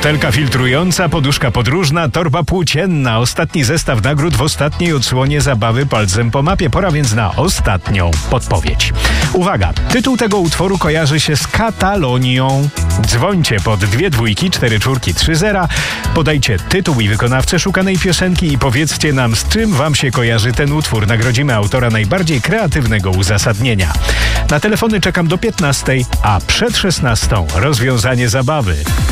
Butelka filtrująca, poduszka podróżna, torba płócienna. Ostatni zestaw nagród w ostatniej odsłonie zabawy palcem po mapie. Pora więc na ostatnią podpowiedź. Uwaga, tytuł tego utworu kojarzy się z Katalonią. Dzwońcie pod 2 dwójki 4 czwórki 3 zera. Podajcie tytuł i wykonawcę szukanej piosenki i powiedzcie nam, z czym wam się kojarzy ten utwór. Nagrodzimy autora najbardziej kreatywnego uzasadnienia. Na telefony czekam do 15, a przed 16 rozwiązanie zabawy.